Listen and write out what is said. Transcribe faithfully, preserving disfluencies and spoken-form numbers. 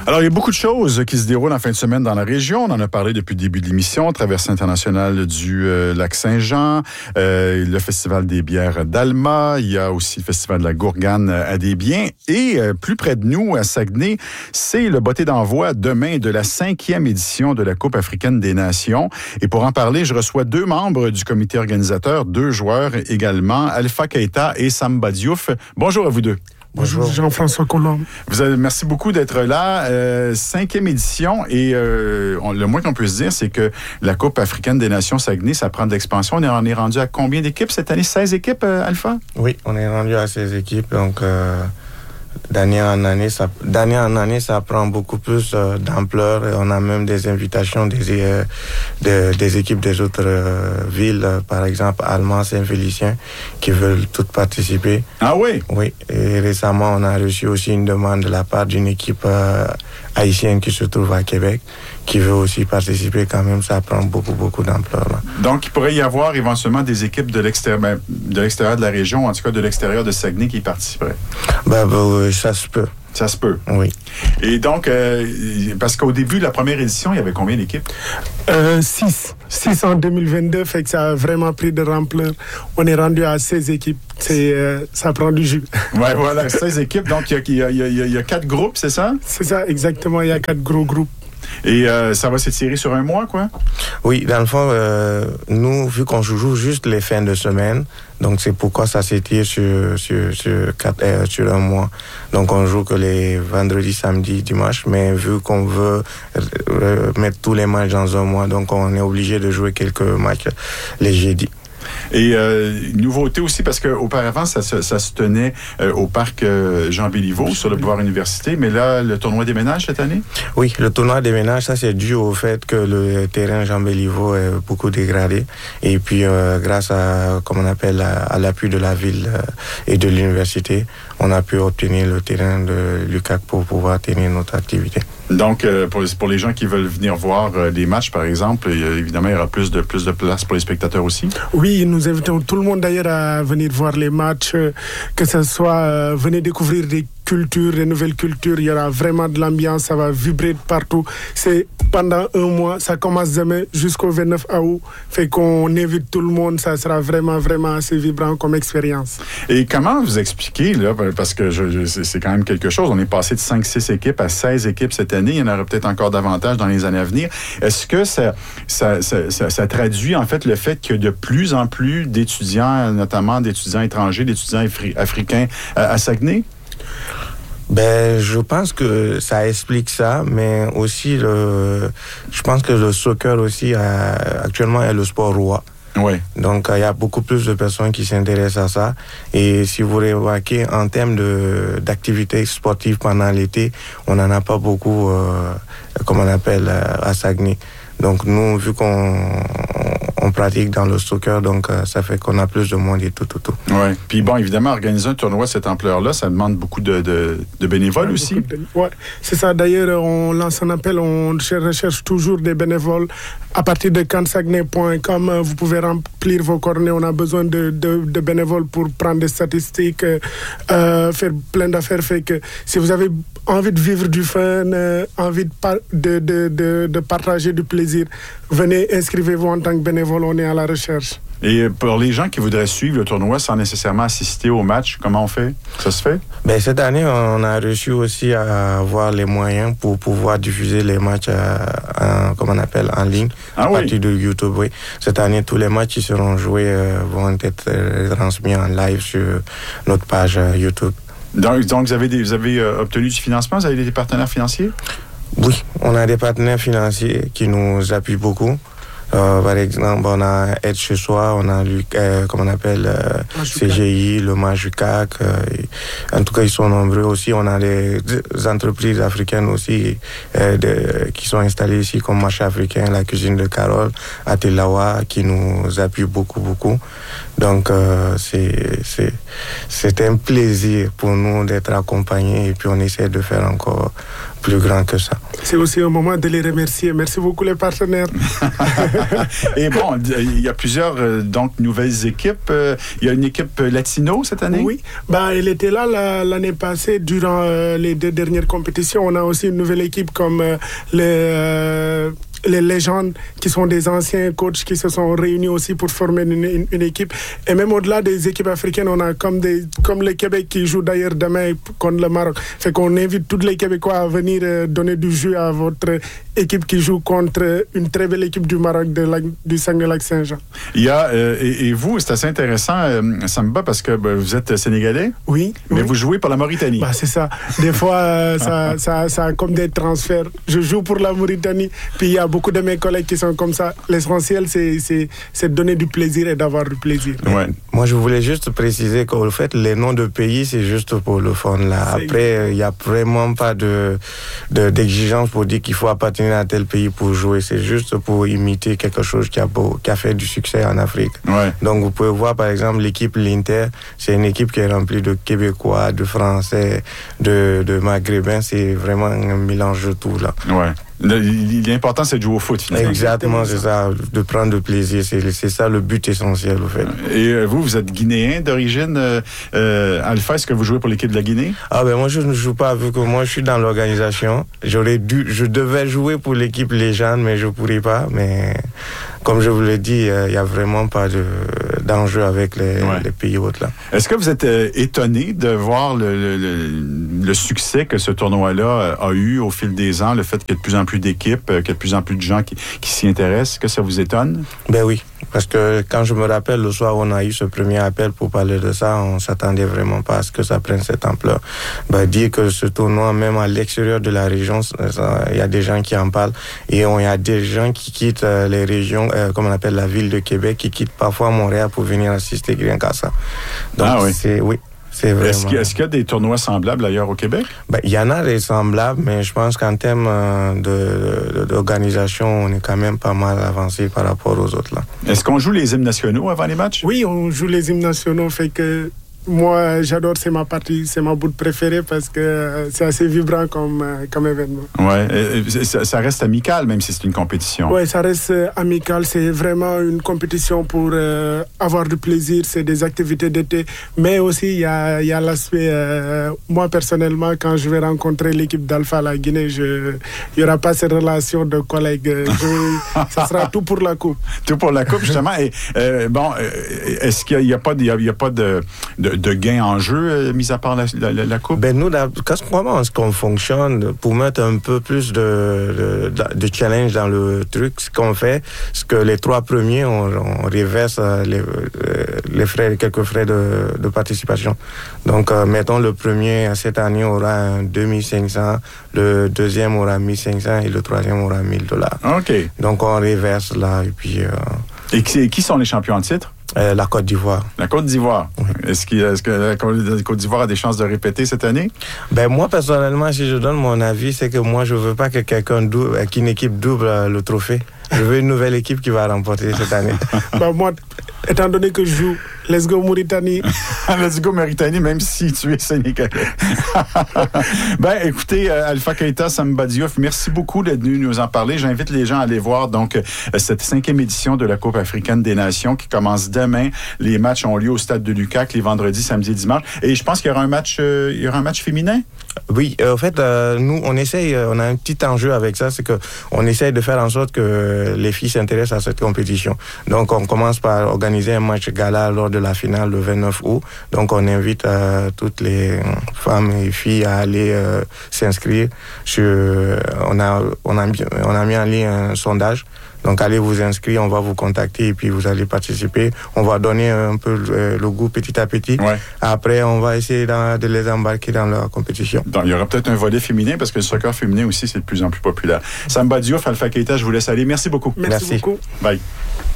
Alors, il y a beaucoup de choses qui se déroulent en fin de semaine dans la région. On en a parlé depuis le début de l'émission. Traversée internationale du euh, lac Saint-Jean, euh, le Festival des bières d'Alma. Il y a aussi le Festival de la Gourgane à Desbiens. Et euh, plus près de nous, à Saguenay, c'est le botté d'envoi demain de la cinquième édition de la Coupe africaine des Nations. Et pour en parler, je reçois deux membres du comité organisateur, deux joueurs également, Alpha Keita et Samba Diouf. Bonjour à vous deux. Bonjour, Jean-François Colomb. Vous avez, merci beaucoup d'être là. Euh, cinquième édition et euh, on, le moins qu'on peut se dire, c'est que la Coupe africaine des Nations Saguenay, ça prend de l'expansion. On est, on est rendu à combien d'équipes cette année? seize équipes, euh, Alpha? Oui, on est rendu à seize équipes. Donc, euh, d'année en année, ça, d'année en année, ça prend beaucoup plus euh, d'ampleur. Et on a même des invitations des, euh, des, des équipes des autres euh, villes, euh, par exemple, Allemand, Saint-Félicien, qui veulent toutes participer. Ah oui? Oui. Et récemment, on a reçu aussi une demande de la part d'une équipe euh, haïtienne qui se trouve à Québec, qui veut aussi participer. Quand même, ça prend beaucoup, beaucoup d'ampleur. Là. Donc, il pourrait y avoir éventuellement des équipes de l'extérieur, ben, de l'extérieur de la région, en tout cas de l'extérieur de Saguenay, qui y participeraient. Ben, ben, ça se peut. Ça se peut. Oui. Et donc, euh, parce qu'au début de la première édition, il y avait combien d'équipes? Euh, six. Six en deux mille vingt-deux, fait que ça a vraiment pris de l'ampleur. On est rendu à seize équipes. C'est, euh, ça prend du jus. Oui, voilà, seize équipes. Donc, il y a, il y a, il y a, il y a quatre groupes, c'est ça? C'est ça, exactement. Il y a quatre gros groupes. Et euh, ça va s'étirer sur un mois, quoi? Oui, dans le fond, euh, nous, vu qu'on joue juste les fins de semaine, donc c'est pourquoi ça s'étire sur, sur, sur, quatre, euh, sur un mois. Donc on joue que les vendredis, samedis, dimanches, mais vu qu'on veut euh, mettre tous les matchs dans un mois, donc on est obligé de jouer quelques matchs les jeudis. Et euh, nouveauté aussi, parce qu'auparavant, ça, ça, ça se tenait euh, au parc euh, Jean Béliveau, sur le boulevard Université, mais là, le tournoi déménage cette année? Oui, le tournoi déménage, ça c'est dû au fait que le terrain Jean Béliveau est beaucoup dégradé. Et puis, euh, grâce à, comme on appelle, à, à l'appui de la ville euh, et de l'université, on a pu obtenir le terrain de l'U C A C pour pouvoir tenir notre activité. Donc, euh, pour, pour les gens qui veulent venir voir euh, les matchs, par exemple, il y a, évidemment, il y aura plus de, plus de place pour les spectateurs aussi? Oui, nous invitons tout le monde d'ailleurs à venir voir les matchs, euh, que ce soit, euh, venez découvrir des cultures, des nouvelles cultures. Il y aura vraiment de l'ambiance, ça va vibrer partout. C'est pendant un mois, ça commence demain jusqu'au vingt-neuf août. Fait qu'on invite tout le monde, ça sera vraiment, vraiment assez vibrant comme expérience. Et comment vous expliquez, là, parce que je, je, c'est, c'est quand même quelque chose, on est passé de cinq six équipes à seize équipes cette année, il y en aura peut-être encore davantage dans les années à venir. Est-ce que ça, ça, ça, ça, ça traduit en fait le fait qu'il y a de plus en plus d'étudiants, notamment d'étudiants étrangers, d'étudiants afri- africains à, à Saguenay? Ben, je pense que ça explique ça, mais aussi, le, je pense que le soccer aussi, a, actuellement, est le sport roi. Oui. Donc, il euh, y a beaucoup plus de personnes qui s'intéressent à ça. Et si vous remarquez, en termes de, d'activités sportives pendant l'été, on n'en a pas beaucoup, euh, comme on appelle, euh, à Saguenay. Donc, nous, vu qu'on on pratique dans le soccer, donc euh, ça fait qu'on a plus de monde et tout, tout, tout. Oui. Puis bon, évidemment, organiser un tournoi de cette ampleur-là, ça demande beaucoup de, de, de bénévoles ouais, aussi. De, oui, c'est ça. D'ailleurs, on lance un appel, on recherche toujours des bénévoles. À partir de camp saguenay point com, vous pouvez remplir vos coordonnées. On a besoin de, de, de bénévoles pour prendre des statistiques, euh, faire plein d'affaires. Fait que si vous avez envie de vivre du fun, euh, envie de, par, de, de, de, de partager du plaisir, venez, inscrivez-vous en tant que bénévole, on est à la recherche. Et pour les gens qui voudraient suivre le tournoi sans nécessairement assister au match, comment on fait? Ça se fait? Ben, cette année, on a réussi aussi à avoir les moyens pour pouvoir diffuser les matchs, euh, en, comme on appelle, en ligne, ah, à oui. partir de YouTube. Oui. Cette année, tous les matchs qui seront joués euh, vont être euh, transmis en live sur notre page euh, YouTube. Donc, donc vous avez, des, vous avez euh, obtenu du financement? Vous avez des partenaires financiers? Oui, on a des partenaires financiers qui nous appuient beaucoup. Euh, par exemple, on a Aide chez soi, on a, euh, comment on appelle, euh, C G I, le Majucac. Euh, en tout cas, ils sont nombreux aussi. On a des, des entreprises africaines aussi euh, de, qui sont installées ici, comme Marché africain, la cuisine de Carole, Atelawa, qui nous appuient beaucoup, beaucoup. Donc, euh, c'est, c'est, c'est un plaisir pour nous d'être accompagnés et puis on essaie de faire encore plus grand que ça. C'est aussi un moment de les remercier. Merci beaucoup les partenaires. Et bon, il y a plusieurs euh, donc nouvelles équipes. Euh, il y a une équipe latino cette année? Oui, bah, elle était là la, l'année passée durant euh, les deux dernières compétitions. On a aussi une nouvelle équipe comme euh, les... Euh, les légendes qui sont des anciens coachs qui se sont réunis aussi pour former une, une, une équipe. Et même au-delà des équipes africaines, on a comme, des, comme le Québec qui joue d'ailleurs demain contre le Maroc. Fait qu'on invite tous les Québécois à venir euh, donner du jus à votre équipe qui joue contre une très belle équipe du Maroc de la, du Saguenay-Lac-Saint-Jean. Il y a, euh, et, et vous, c'est assez intéressant, euh, Samba, parce que ben, vous êtes sénégalais. Oui. Mais oui. vous jouez pour la Mauritanie. Bah, c'est ça. Des fois, euh, ça, ça, ça a comme des transferts. Je joue pour la Mauritanie, puis il y a beaucoup de mes collègues qui sont comme ça. L'essentiel, c'est, c'est, c'est de donner du plaisir et d'avoir du plaisir. Ouais. Moi, je voulais juste préciser qu'en fait, les noms de pays, c'est juste pour le fun. Là. Après, il n'y a vraiment pas de, de, d'exigence pour dire qu'il faut appartenir à tel pays pour jouer. C'est juste pour imiter quelque chose qui a, beau, qui a fait du succès en Afrique. Ouais. Donc, vous pouvez voir, par exemple, l'équipe l'Inter, c'est une équipe qui est remplie de Québécois, de Français, de, de Maghrébins. C'est vraiment un mélange de tout, là. Ouais. L'important, c'est de jouer au foot, finalement. Exactement, c'est ça, de prendre du plaisir. C'est, c'est ça le but essentiel, au fait. Et vous, vous êtes guinéen d'origine. Euh, euh, Alpha, est-ce que vous jouez pour l'équipe de la Guinée? Ah ben moi, je ne joue pas, vu que moi, je suis dans l'organisation. J'aurais dû, je devais jouer pour l'équipe légende, mais je ne pourrais pas. Mais comme je vous l'ai dit, il n'y a vraiment pas de, d'enjeu avec les, ouais. les pays autres, là. Est-ce que vous êtes euh, étonné de voir le, le, le, le succès que ce tournoi-là a eu au fil des ans, le fait qu'il y ait de plus en plus d'équipes, qu'il y ait de plus en plus de gens qui, qui s'y intéressent? Est-ce que ça vous étonne? Ben oui, parce que quand je me rappelle, le soir où on a eu ce premier appel pour parler de ça, on ne s'attendait vraiment pas à ce que ça prenne cette ampleur. Ben, dire que ce tournoi, même à l'extérieur de la région, il y a des gens qui en parlent et il y a des gens qui quittent les régions, euh, comme on appelle la ville de Québec, qui quittent parfois Montréal pour venir assister rien qu'à ça. Donc, ah oui. c'est, oui. C'est vraiment... Est-ce qu'il, est-ce qu'il y a des tournois semblables ailleurs au Québec? Ben, il y en a des semblables, mais je pense qu'en termes de, de, d'organisation, on est quand même pas mal avancé par rapport aux autres, là. Est-ce qu'on joue les hymnes nationaux avant les matchs? Oui, on joue les hymnes nationaux, fait que moi, j'adore, c'est ma partie, c'est ma bout préférée parce que c'est assez vibrant comme, comme événement. Ouais, ça, ça reste amical même si c'est une compétition. Ouais, ça reste amical, c'est vraiment une compétition pour euh, avoir du plaisir, c'est des activités d'été, mais aussi il y a, y a l'aspect, euh, moi personnellement, quand je vais rencontrer l'équipe d'Alpha à la Guinée, il n'y aura pas cette relation de collègues, je, ça sera tout pour la coupe. Tout pour la coupe, justement. Et euh, bon, est-ce qu'il n'y a, a pas, de, y a pas de, de de gains en jeu, euh, mis à part la, la, la coupe? Ben nous, comment est-ce qu'on fonctionne pour mettre un peu plus de, de, de challenge dans le truc? Ce qu'on fait, c'est que les trois premiers, on, on reverse les, les frais, quelques frais de, de participation. Donc, euh, mettons, le premier, cette année, aura un deux mille cinq cents, le deuxième aura mille cinq cents et le troisième aura mille dollars. OK. Donc, on reverse là, et puis... Euh, et qui, qui sont les champions en titre? Euh, la Côte d'Ivoire. La Côte d'Ivoire. Oui. Est-ce, qu'il, est-ce que la Côte d'Ivoire a des chances de répéter cette année? Ben moi, personnellement, si je donne mon avis, c'est que moi, je veux pas que quelqu'un double, qu'une équipe double le trophée. Je veux une nouvelle équipe qui va remporter cette année. Ben moi, étant donné que je joue Let's Go Mauritanie. Let's Go Mauritanie, même si tu es sénégalais. Ben, écoutez, Alpha Keita, Samba Diouf, merci beaucoup d'être venu nous en parler. J'invite les gens à aller voir donc cette cinquième édition de la Coupe africaine des Nations qui commence demain. Les matchs ont lieu au stade de Lucac les vendredis, samedis et dimanches. Et je pense qu'il y aura un match, euh, il y aura un match féminin? Oui, euh, en fait, euh, nous, on essaye, on a un petit enjeu avec ça, c'est que on essaye de faire en sorte que les filles s'intéressent à cette compétition. Donc, on commence par organiser un match gala lors de la finale le vingt-neuf août. Donc, on invite euh, toutes les femmes et filles à aller euh, s'inscrire. Sur, on a, on a, on a mis en ligne un sondage. Donc, allez vous inscrire, on va vous contacter et puis vous allez participer. On va donner un peu le, le goût petit à petit. Ouais. Après, on va essayer de, de les embarquer dans la compétition. Donc, il y aura peut-être un volet féminin parce que le soccer féminin aussi, c'est de plus en plus populaire. Samba Diouf, Alpha Keita, je vous laisse aller. Merci beaucoup. Merci, Merci. beaucoup. Bye.